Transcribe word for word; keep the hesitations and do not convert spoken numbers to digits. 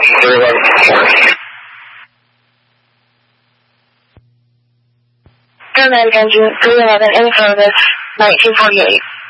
three eleven four. Paramedic engine three eleven in service, nineteen forty-eight.